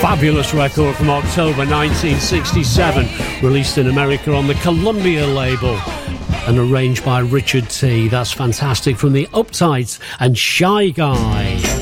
Fabulous record from October 1967, released in America on the Columbia label and arranged by Richard T. That's fantastic, from the Uptights and Shy Guy.